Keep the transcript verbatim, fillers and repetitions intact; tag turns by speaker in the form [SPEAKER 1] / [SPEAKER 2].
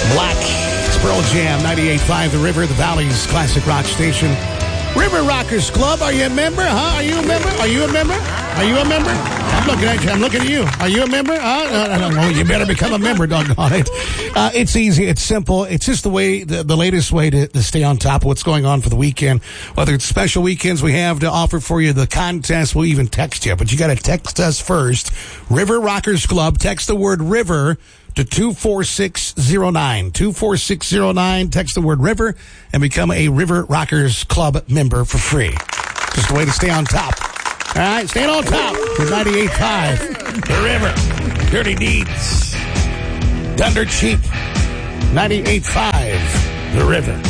[SPEAKER 1] Black. It's Pearl Jam, ninety-eight point five The River, the Valley's classic rock station. River Rockers Club, are you a member? Huh? Are you a member? Are you a member? Are you a member? I'm looking at you. I'm looking at you. Are you a member? Huh? No, no, no. Well, you better become a member, doggone it. Uh, it's easy. It's simple. It's just the way, the, the latest way to, to stay on top of what's going on for the weekend. Whether it's special weekends we have to offer for you, the contest, we'll even text you. But you got to text us first. River Rockers Club. Text the word River to two four six zero nine. two four six zero nine. Text the word River and become a River Rockers Club member for free. Just a way to stay on top. All right, staying on top with ninety-eight point five The River. Dirty Deeds. Dunder Cheap. ninety-eight point five The River.